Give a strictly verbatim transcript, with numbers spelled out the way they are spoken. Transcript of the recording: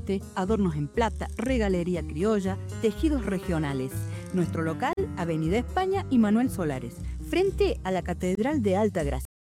arte, adornos en plata, regalería criolla, tejidos regionales. Nuestro local, Avenida España y Manuel Solares, frente a la Catedral de Altagracia.